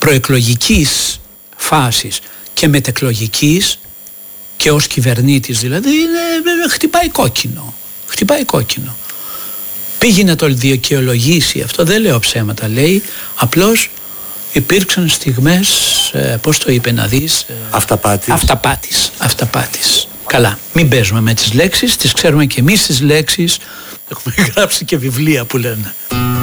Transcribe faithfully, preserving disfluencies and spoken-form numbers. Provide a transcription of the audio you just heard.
προεκλογικής φάσης και μετεκλογικής, και ως κυβερνήτης δηλαδή, είναι, χτυπάει κόκκινο. Χτυπάει κόκκινο. Πήγε να το δικαιολογήσει αυτό, δεν λέω ψέματα, λέει, απλώς υπήρξαν στιγμές, ε, πώς το είπε να δεις, ε, αυταπάτης. αυταπάτης. Αυταπάτης. Καλά, μην παίζουμε με τις λέξεις, τις ξέρουμε και εμείς τις λέξεις, έχουμε γράψει και βιβλία που λένε.